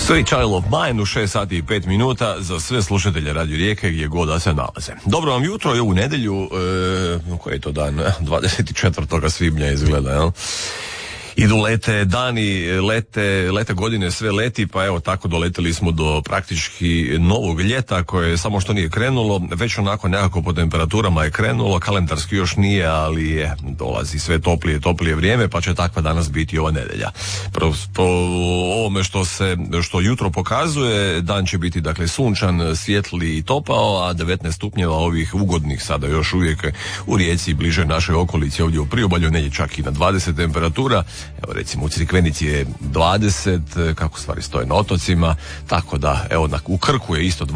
Sweet Child of Mine u 6 sati i 5 minuta za sve slušatelje Radio Rijeke gdje god da se nalaze. Dobro vam jutro i ovu nedjelju, koji je to dan, 24. svibnja izgleda, jel? Idu lete dani, lete godine, sve leti, pa evo tako doleteli smo do praktički novog ljeta koje samo što nije krenulo, već onako nekako po temperaturama je krenulo, kalendarski još nije, ali dolazi sve toplije vrijeme, pa će takva danas biti ova nedjelja. Po ovome što jutro pokazuje, dan će biti dakle sunčan, svijetli i topao, a 19 stupnjeva ovih ugodnih sada još uvijek u Rijeci, bliže našoj okolici, ovdje u priobalju, negdje čak i na 20 temperatura. Evo recimo u Crikvenici je 20, kako stvari stoje na otocima, tako da evo u Krku je isto